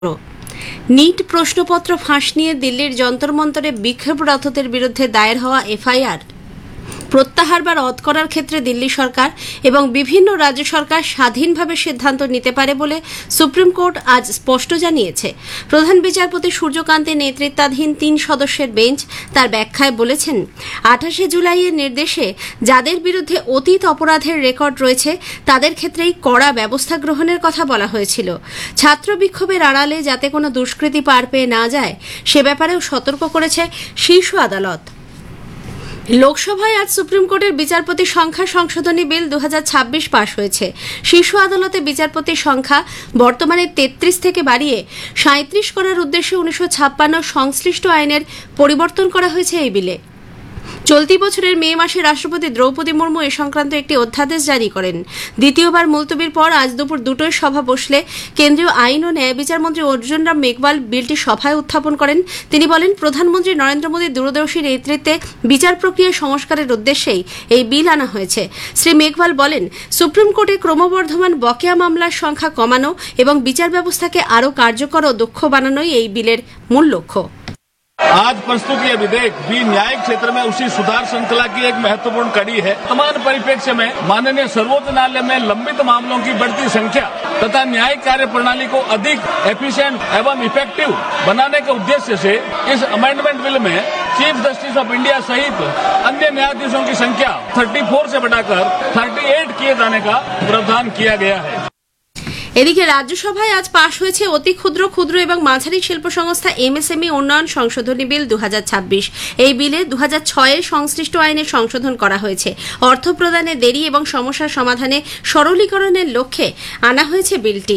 NEET প্রশ্নপত্র ফাঁস নিয়ে দিল্লির যন্তর মন্তরে বিক্ষোভরতদের বিরুদ্ধে দায়ের হওয়া এফআইআর প্রত্যাহার বা রদ করার ক্ষেত্রে দিল্লি সরকার এবং বিভিন্ন রাজ্য সরকার স্বাধীনভাবে সিদ্ধান্ত নিতে পারে বলে সুপ্রিম কোর্ট আজ স্পষ্ট জানিয়েছে। প্রধান বিচারপতি সূর্যকান্তের নেতৃত্বাধীন 3 সদস্যের বেঞ্চ তার ব্যাখ্যায় বলেছেন, 28 জুলাইয়ের নির্দেশে যাদের বিরুদ্ধে অতীত অপরাধের রেকর্ড রয়েছে তাদের ক্ষেত্রেই কড়া ব্যবস্থা গ্রহণের কথা বলা হয়েছিল। ছাত্র বিক্ষোভের আড়ালে যাতে কোনো দুষ্কৃতী পার পেয়ে না যায় সে ব্যাপারেও সতর্ক করেছে শীর্ষ আদালত। লোকসভায় আজ সুপ্রিম কোর্টের বিচারপতি সংখ্যা সংশোধনী বিল 2026 পাশ হয়েছে। শীর্ষ আদালতে বিচারপতির সংখ্যা বর্তমানে 33 থেকে বাড়িয়ে 37 করার উদ্দেশ্যে 1956 সংশ্লিষ্ট আইনের পরিবর্তন করা হয়েছে এই বিলে। চলতি বছরের মে মাসে রাষ্ট্রপতি দ্রৌপদী মুর্মু এ সংক্রান্ত একটি অধ্যাদেশ জারি করেন। দ্বিতীয়বার মুলতবির পর আজ দুপুর 2টোয় সভা বসলে কেন্দ্রীয় আইন ও ন্যায় বিচারমন্ত্রী অর্জুন রাম মেঘওয়াল বিলটি সভায় উত্থাপন করেন। তিনি বলেন, প্রধানমন্ত্রী নরেন্দ্র মোদীর দূরদর্শী নেতৃত্বে বিচার প্রক্রিয়া সংস্কারের উদ্দেশ্যেই এই বিল আনা হয়েছে। শ্রী মেঘওয়াল বলেন, সুপ্রিম কোর্টে ক্রমবর্ধমান বকেয়া মামলার সংখ্যা কমানো এবং বিচার ব্যবস্থাকে আরও কার্যকর ও দক্ষ বানানোই এই বিলের মূল লক্ষ্য। आज प्रस्तुत ये विधेयक भी न्यायिक क्षेत्र में उसी सुधार श्रृंखला की एक महत्वपूर्ण कड़ी है। वर्तमान परिप्रेक्ष्य में माननीय सर्वोच्च न्यायालय में लंबित मामलों की बढ़ती संख्या तथा न्यायिक कार्य प्रणाली को अधिक एफिशिएंट एवं इफेक्टिव बनाने के उद्देश्य से इस अमेंडमेंट बिल में चीफ जस्टिस ऑफ इंडिया सहित अन्य न्यायाधीशों की संख्या 34 से बढ़ाकर 38 किए जाने का प्रावधान किया गया है। এদিকে রাজ্যসভায় আজ পাশ হয়েছে অতি ক্ষুদ্র ক্ষুদ্র এবং মাঝারি শিল্প সংস্থা এমএসএমই উন্নয়ন সংশোধনী বিল 2026। এই বিলে 2006-এর সংশ্লিষ্ট আইনে সংশোধন করা হয়েছে। অর্থ প্রদানে দেরি এবং সমস্যার সমাধানে সরলীকরণের লক্ষ্যে আনা হয়েছে বিলটি।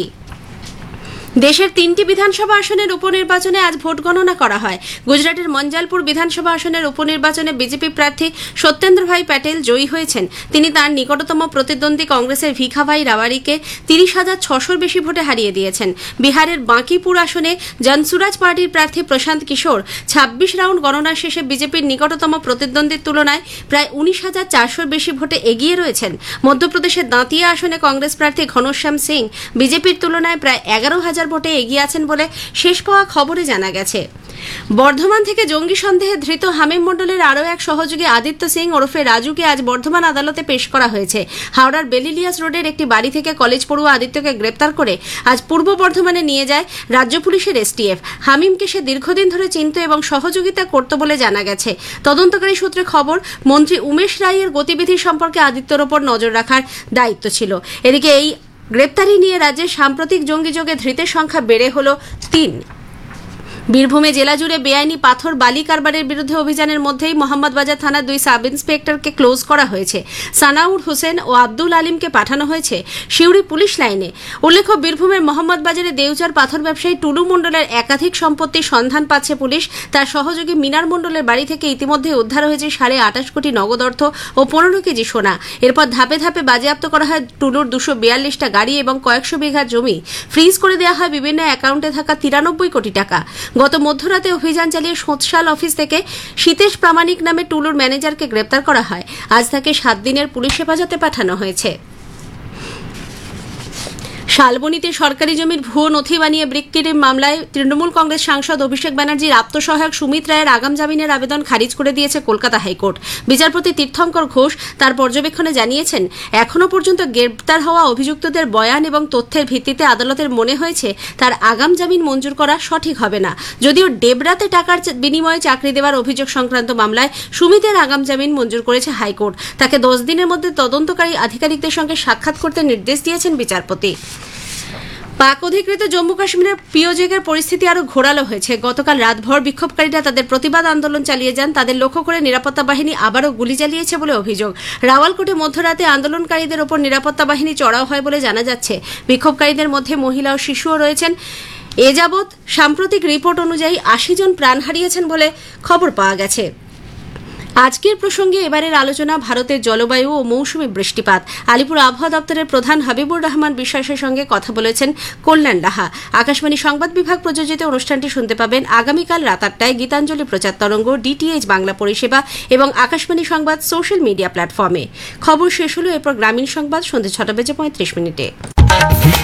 দেশের 3টি বিধানসভা আসনের উপনির্বাচনে আজ ভোট গণনা করা হয়। গুজরাটের মঞ্জালপুর বিধানসভা আসনের উপনির্বাচনে বিজেপি প্রার্থী সত্যেন্দ্র ভাই প্যাটেল জয়ী হয়েছেন। তিনি তাঁর নিকটতম প্রতিদ্বন্দ্বী কংগ্রেসের ভিখাভাই রাওয়ারিকে 30,600-র বেশি ভোটে হারিয়ে দিয়েছেন। বিহারের বাঁকিপুর আসনে জনসুরাজ পার্টির প্রার্থী প্রশান্ত কিশোর 26 রাউন্ড গণনা শেষে বিজেপির নিকটতম প্রতিদ্বন্দ্বীর তুলনায় প্রায় 19,400-র বেশি ভোটে এগিয়ে রয়েছেন। মধ্যপ্রদেশের দাঁতিয়া আসনে কংগ্রেস প্রার্থী ঘনশ্যাম সিং বিজেপির তুলনায় প্রায় 11,000 ভোটে এগিয়ে আছেন বলে শেষ পাওয়া খবরে জানা গেছে। বর্ধমান থেকে জঙ্গি সন্দেহে ধৃত হামিম মণ্ডলের আরও এক সহযোগী আদিত্য সিং ওরফে রাজুকে আজ বর্ধমান আদালতে পেশ করা হয়েছে। হাওড়ার বেলিলিয়াস রোডের একটি বাড়ি থেকে কলেজ পড়ুয়া আদিত্যকে গ্রেপ্তার করে আজ পূর্ব বর্ধমানে নিয়ে যায় রাজ্য পুলিশের এসটিএফ। হামিমকে সে দীর্ঘদিন ধরে চিনত এবং সহযোগিতা করত বলে জানা গেছে। তদন্তকারী সূত্রে খবর, মন্ত্রী উমেশ রায়ের গতিবিধি সম্পর্কে আদিত্যর ওপর নজর রাখার দায়িত্ব ছিল। এদিকে এই গ্রেপ্তারি নিয়ে রাজ্যে সাম্প্রতিক জঙ্গিযোগে ধৃতের সংখ্যা বেড়ে হল 3। বীরভূমে জেলা জুড়ে বেআইনি পাথর বালি কারবারের বিরুদ্ধে অভিযানের মধ্যেই মোহাম্মদবাজার থানার 2 সাব ইন্সপেক্টরকে ক্লোজ করা হয়েছে। সানাউর হোসেন ও আব্দুল আলিমকে পাঠানো হয়েছে সিউড়ি পুলিশ লাইনে। উল্লেখ্য, বীরভূমের মোহাম্মদবাজারে দেউচার পাথর ব্যবসায়ী টুলু মণ্ডলের একাধিক সম্পত্তির সন্ধান পাচ্ছে পুলিশ। তার সহযোগী মিনার মণ্ডলের বাড়ি থেকে ইতিমধ্যে উদ্ধার হয়েছে 28.5 কোটি নগদ অর্থ ও 15 কেজি সোনা। এরপর ধাপে ধাপে বাজেয়াপ্ত করা হয় টুলুর 242টা গাড়ি এবং কয়েকশো বিঘা জমি। ফ্রিজ করে দেওয়া হয় বিভিন্ন অ্যাকাউন্টে থাকা 93 কোটি টাকা। গত মধ্যরাতে অভিযান চালিয়ে সোঁতশাল অফিস থেকে সীতেশ প্রামাণিক নামে টুলুর ম্যানেজারকে গ্রেপ্তার করা হয়। আজ তাকে 7 দিনের পুলিশ হেফাজতে পাঠানো হয়েছে। শালবনীতে সরকারি জমির ভুয়ো নথি বানিয়ে বিক্রির মামলায় তৃণমূল কংগ্রেস সাংসদ অভিষেক ব্যানার্জির আত্মসহায়ক সুমিত রায়ের আগাম জামিনের আবেদন খারিজ করে দিয়েছে কলকাতা হাইকোর্ট। বিচারপতি তীর্থঙ্কর ঘোষ তার পর্যবেক্ষণে জানিয়েছেন, এখনও পর্যন্ত গ্রেপ্তার হওয়া অভিযুক্তদের বয়ান এবং তথ্যের ভিত্তিতে আদালতের মনে হয়েছে তার আগাম জামিন মঞ্জুর করা সঠিক হবে না। যদিও ডেবরাতে টাকার বিনিময়ে চাকরি দেওয়ার অভিযোগ সংক্রান্ত মামলায় সুমিতের আগাম জামিন মঞ্জুর করেছে হাইকোর্ট। তাকে 10 দিনের মধ্যে তদন্তকারী আধিকারিকদের সঙ্গে সাক্ষাৎ করতে নির্দেশ দিয়েছেন বিচারপতি। পাক অধিকৃত জম্মু কাশ্মীরের পিওজেগের পরিস্থিতি আরও ঘোরালো হয়েছে। গতকাল রাতভর বিক্ষোভকারীরা তাদের প্রতিবাদ আন্দোলন চালিয়ে যান। তাদের লক্ষ্য করে নিরাপত্তা বাহিনী আবারও গুলি চালিয়েছে বলে অভিযোগ। রাওয়ালকোটে মধ্যরাতে আন্দোলনকারীদের ওপর নিরাপত্তা বাহিনী চড়াও হয় বলে জানা যাচ্ছে। বিক্ষোভকারীদের মধ্যে মহিলা ও শিশুও রয়েছেন। এ যাবৎ সাম্প্রতিক রিপোর্ট অনুযায়ী 80 জন প্রাণ হারিয়েছেন বলে খবর পাওয়া গেছে। আজকের প্রসঙ্গে এবারের আলোচনা ভারতের জলবায়ু ও মৌসুমী বৃষ্টিপাত। আলিপুর আবহাওয়া দপ্তরের প্রধান হাবিবুর রহমান বিশ্বাসের সঙ্গে কথা বলেছেন কল্যাণ লাহা। আকাশবাণী সংবাদ বিভাগ প্রযোজিত অনুষ্ঠানটি শুনতে পাবেন আগামীকাল রাত 8টায় গীতাঞ্জলি প্রচার তরঙ্গ, ডিটিএইচ বাংলা পরিষেবা এবং আকাশবাণী সংবাদ সোশ্যাল মিডিয়া প্ল্যাটফর্মে। খবর শেষ হল। এরপর গ্রামীণ সংবাদ সন্ধ্যে 6:35 মিনিটে।